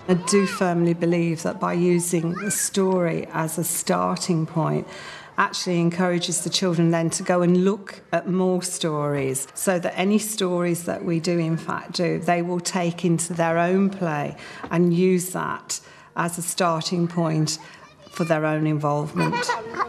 I do firmly believe that by using a story as a starting point actually encourages the children then to go and look at more stories, so that any stories that we do in fact do, they will take into their own play and use that as a starting point for their own involvement.